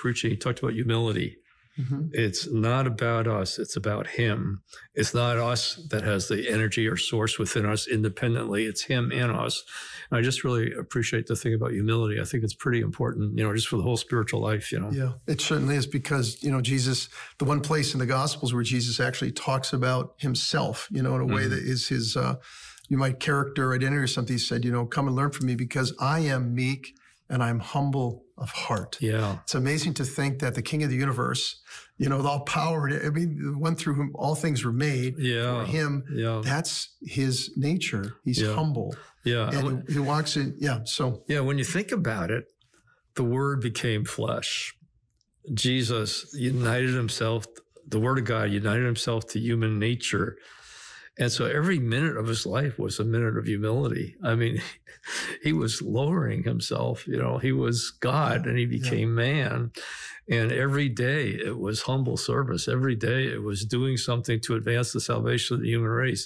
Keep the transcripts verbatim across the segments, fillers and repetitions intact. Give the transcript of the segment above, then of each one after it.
preaching, he talked about humility. Mm-hmm. It's not about us. It's about him. It's not us that has the energy or source within us independently. It's him in us. And I just really appreciate the thing about humility. I think it's pretty important, you know, just for the whole spiritual life, you know. Yeah, it certainly is, because, you know, Jesus, the one place in the Gospels where Jesus actually talks about himself, you know, in a mm-hmm. way that is his, uh, you might character identity or something. He said, you know, come and learn from me because I am meek and I'm humble of heart. Yeah. It's amazing to think that the King of the universe, you know, with all power, I mean, the one through whom all things were made, yeah. for him, yeah. that's his nature. He's yeah. humble. Yeah. And he, he walks in, yeah, so. Yeah, when you think about it, the Word became flesh. Jesus united himself, the Word of God united himself to human nature. And so every minute of his life was a minute of humility. I mean, he was lowering himself, you know, he was God and he became yeah. man. And every day it was humble service. Every day it was doing something to advance the salvation of the human race.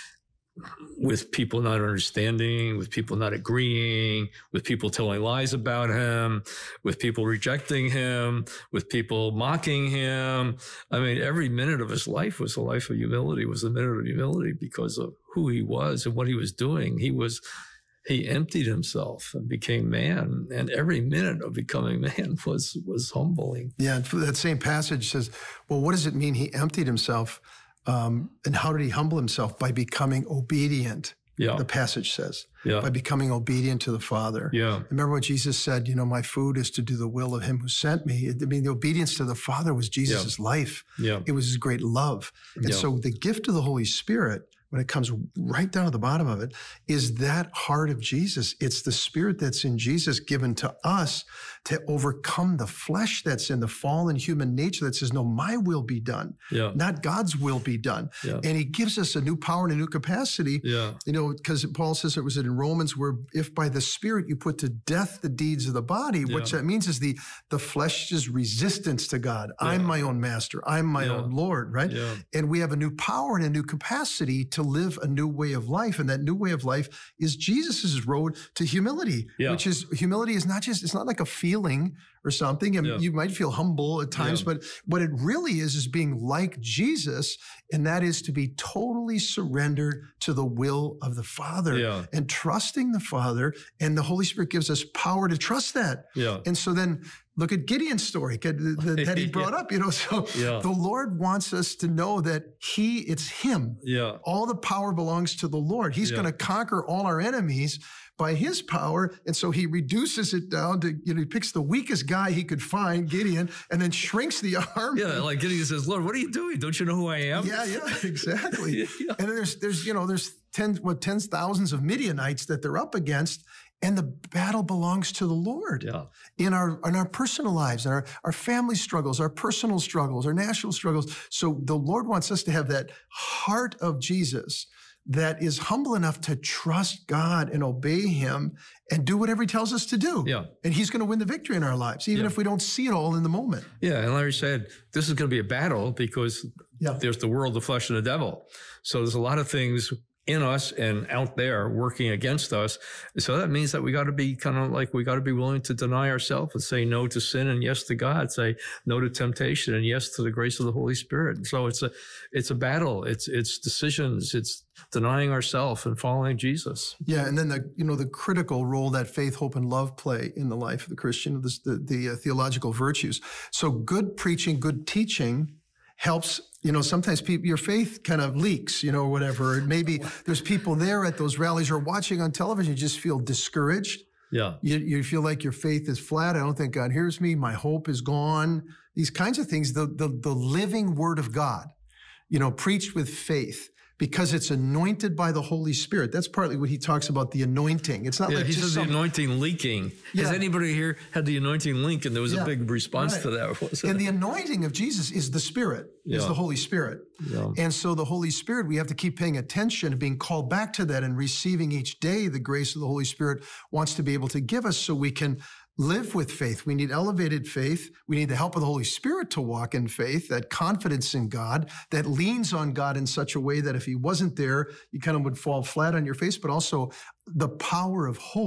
With people not understanding, with people not agreeing, with people telling lies about him, with people rejecting him, with people mocking him. I mean, every minute of his life was a life of humility, was a minute of humility because of who he was and what he was doing. He was, he emptied himself and became man. And every minute of becoming man was, was humbling. Yeah. And that same passage says, well, what does it mean he emptied himself? Um, and how did he humble himself? By becoming obedient, yeah. the passage says. Yeah. By becoming obedient to the Father. Yeah. Remember what Jesus said, you know, my food is to do the will of him who sent me. I mean, the obedience to the Father was Jesus' yeah. life. Yeah. It was his great love. And yeah. so the gift of the Holy Spirit, when it comes right down to the bottom of it, is that heart of Jesus. It's the Spirit that's in Jesus given to us to overcome the flesh that's in the fallen human nature that says, no, my will be done, yeah. not God's will be done. Yeah. And he gives us a new power and a new capacity, yeah. you know, because Paul says, it was in Romans, where if by the Spirit you put to death the deeds of the body, yeah. which that means is the, the flesh's resistance to God. Yeah. I'm my own master. I'm my yeah. own Lord, right? Yeah. And we have a new power and a new capacity to live a new way of life. And that new way of life is Jesus's road to humility, yeah. which is humility is not just, it's not like a feeling or something. And yeah. you might feel humble at times, yeah. but what it really is, is being like Jesus. And that is to be totally surrendered to the will of the Father yeah. and trusting the Father. And the Holy Spirit gives us power to trust that. Yeah. And so then look at Gideon's story that he brought yeah. up, you know, so yeah. the Lord wants us to know that he, it's him. Yeah. All the power belongs to the Lord. He's yeah. going to conquer all our enemies by his power. And so he reduces it down to, you know, he picks the weakest guy he could find, Gideon, and then shrinks the army. Yeah, like Gideon says, Lord, what are you doing? Don't you know who I am? Yeah, yeah, exactly. yeah. And then there's, there's, you know, there's tens, what, tens thousands of Midianites that they're up against. And the battle belongs to the Lord yeah. in our in our personal lives, in our, our family struggles, our personal struggles, our national struggles. So the Lord wants us to have that heart of Jesus that is humble enough to trust God and obey him and do whatever he tells us to do. Yeah. And he's going to win the victory in our lives, even yeah. if we don't see it all in the moment. Yeah. And Larry said, this is going to be a battle because yeah. there's the world, the flesh, and the devil. So there's a lot of things in us and out there working against us. So that means that we got to be kind of like, we got to be willing to deny ourselves and say no to sin and yes to God, say no to temptation and yes to the grace of the Holy Spirit. So it's a, it's a battle. It's, it's decisions. It's denying ourselves and following Jesus. Yeah. And then the, you know, the critical role that faith, hope, and love play in the life of the Christian, the, the, the uh, theological virtues. So good preaching, good teaching helps, you know, sometimes people, your faith kind of leaks, you know, or whatever. Maybe there's people there at those rallies or watching on television, you just feel discouraged. Yeah. You, you feel like your faith is flat. I don't think God hears me. My hope is gone. These kinds of things, the, the, the living word of God, you know, preached with faith, because it's anointed by the Holy Spirit. That's partly what he talks about, the anointing. It's not yeah, like he just says some, the anointing leaking. Yeah. Has anybody here had the anointing leak? And there was yeah. a big response right. to that. Wasn't and it? the anointing of Jesus is the Spirit, yeah. is the Holy Spirit. Yeah. And so the Holy Spirit, we have to keep paying attention and being called back to that and receiving each day the grace of the Holy Spirit wants to be able to give us so we can live with faith. We need elevated faith. We need the help of the Holy Spirit to walk in faith, that confidence in God that leans on God in such a way that if he wasn't there, you kind of would fall flat on your face, but also the power of hope.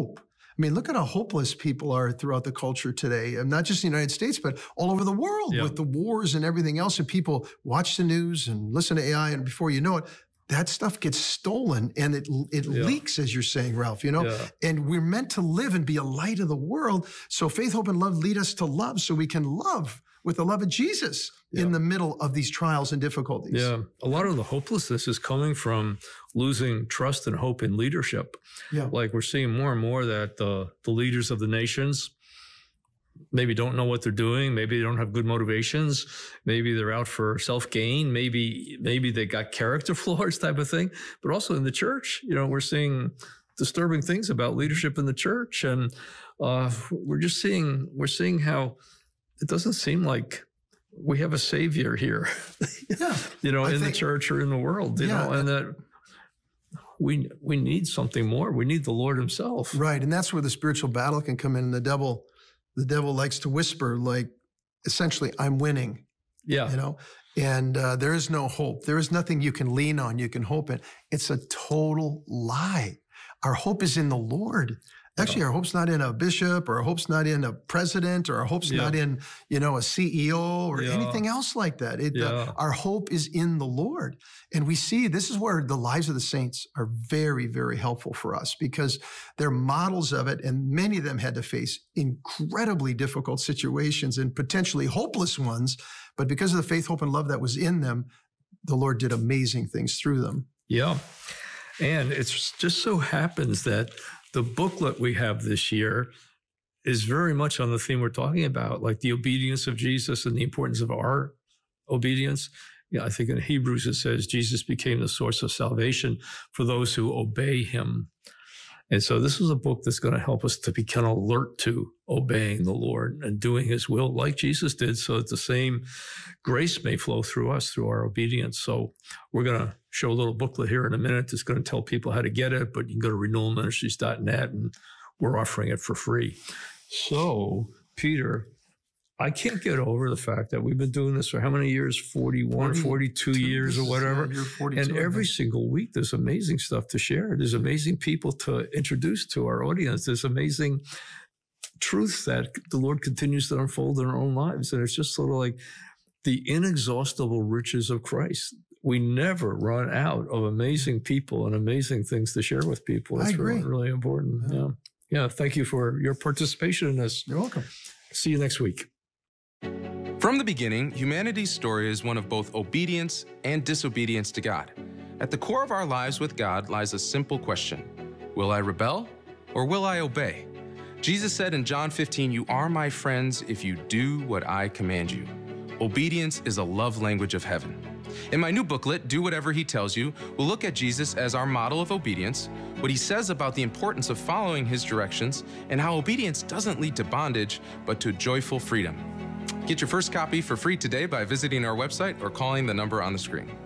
I mean, look at how hopeless people are throughout the culture today, and not just in the United States, but all over the world Yeah. with the wars and everything else. And people watch the news and listen to A I, and before you know it, that stuff gets stolen and it it Yeah. leaks, as you're saying, Ralph, you know? Yeah. And we're meant to live and be a light of the world. So faith, hope, and love lead us to love so we can love with the love of Jesus Yeah. in the middle of these trials and difficulties. Yeah. A lot of the hopelessness is coming from losing trust and hope in leadership. Yeah. Like we're seeing more and more that the, the leaders of the nations maybe don't know what they're doing. Maybe they don't have good motivations. Maybe they're out for self-gain. Maybe, maybe they got character flaws type of thing. But also in the church, you know, we're seeing disturbing things about leadership in the church. And uh, we're just seeing, we're seeing how it doesn't seem like we have a savior here, Yeah. you know, I in think- the church or in the world, you Yeah. know, and that we, we need something more. We need the Lord himself. Right. And that's where the spiritual battle can come in. And the devil, the devil likes to whisper, like, essentially, I'm winning, Yeah. you know, and uh, there is no hope. There is nothing you can lean on, you can hope in. It's a total lie. Our hope is in the Lord. Actually, our hope's not in a bishop, or our hope's not in a president, or our hope's Yeah. not in, you know, a C E O or Yeah. anything else like that. It, uh, Yeah. our hope is in the Lord. And we see this is where the lives of the saints are very, very helpful for us, because they're models of it. And many of them had to face incredibly difficult situations and potentially hopeless ones. But because of the faith, hope, and love that was in them, the Lord did amazing things through them. Yeah. And it's just so happens that the booklet we have this year is very much on the theme we're talking about, like the obedience of Jesus and the importance of our obedience. Yeah, I think in Hebrews it says Jesus became the source of salvation for those who obey him. And so this is a book that's going to help us to become alert to obeying the Lord and doing his will like Jesus did, so that the same grace may flow through us through our obedience. So we're going to show a little booklet here in a minute that's going to tell people how to get it, but you can go to renewal ministries dot net and we're offering it for free. So, Peter, I can't get over the fact that we've been doing this for how many years? forty-one, forty-two years or whatever. You're forty-two, And I every think. single week, there's amazing stuff to share. There's amazing people to introduce to our audience. There's amazing truths that the Lord continues to unfold in our own lives. And it's just sort of like the inexhaustible riches of Christ. We never run out of amazing people and amazing things to share with people. I It's agree. really, really important. Yeah. Yeah. Yeah. Thank you for your participation in this. You're welcome. See you next week. From the beginning, humanity's story is one of both obedience and disobedience to God. At the core of our lives with God lies a simple question: will I rebel or will I obey? Jesus said in John fifteen, "You are my friends if you do what I command you." Obedience is a love language of heaven. In my new booklet, Do Whatever He Tells You, we'll look at Jesus as our model of obedience, what he says about the importance of following his directions, and how obedience doesn't lead to bondage, but to joyful freedom. Get your first copy for free today by visiting our website or calling the number on the screen.